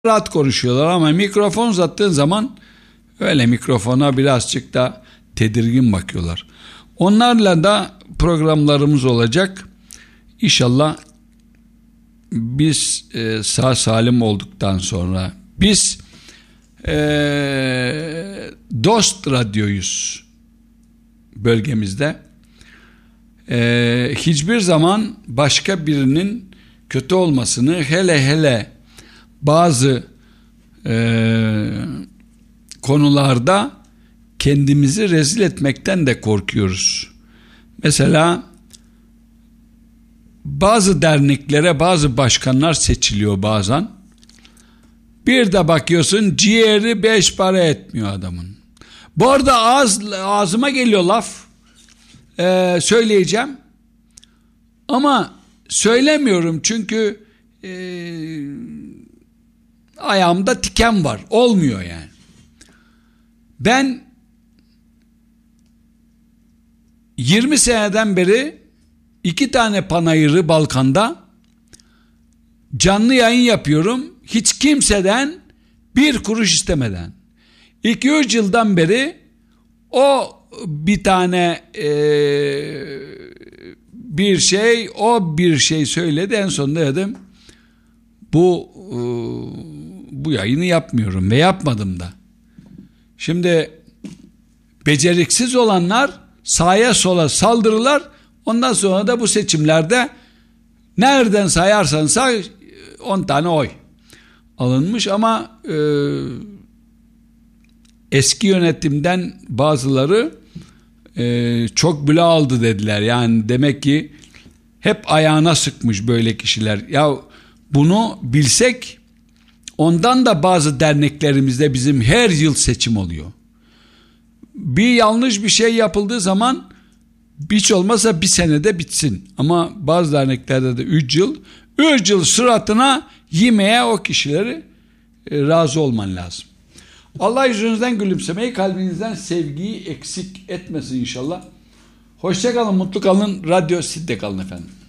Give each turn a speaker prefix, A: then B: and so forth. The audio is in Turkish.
A: rahat konuşuyorlar ama mikrofon uzattığın zaman öyle mikrofona birazcık da tedirgin bakıyorlar. Onlarla da programlarımız olacak. İnşallah biz sağ salim olduktan sonra biz dost radyoyuz bölgemizde. Hiçbir zaman başka birinin kötü olmasını, hele bazı konularda kendimizi rezil etmekten de korkuyoruz. Mesela bazı derneklere bazı başkanlar seçiliyor bazen. Bir de bakıyorsun ciğeri 5 para etmiyor adamın. Bu arada ağzıma geliyor laf. Söyleyeceğim. Ama söylemiyorum çünkü ayağımda tiken var. Olmuyor yani. Ben 20 seneden beri 2 tane panayırı Balkan'da canlı yayın yapıyorum. Hiç kimseden bir kuruş istemeden. 2-3 yıldan beri o bir tane bir şey söyledi. En sonunda dedim bu yayını yapmıyorum ve yapmadım da. Şimdi beceriksiz olanlar sağa sola saldırırlar. Ondan sonra da bu seçimlerde nereden sayarsan say 10 tane oy alınmış ama eski yönetimden bazıları çok bile aldı dediler. Yani demek ki hep ayağına sıkmış böyle kişiler. Ya bunu bilsek ondan da bazı derneklerimizde bizim her yıl seçim oluyor. Bir yanlış bir şey yapıldığı zaman hiç olmazsa bir senede bitsin. Ama bazı derneklerde de 3 yıl suratına yemeye o kişileri razı olman lazım. Allah yüzünüzden gülümsemeyi, kalbinizden sevgiyi eksik etmesin inşallah. Hoşça kalın, mutlu kalın, Radyo Sid'de kalın efendim.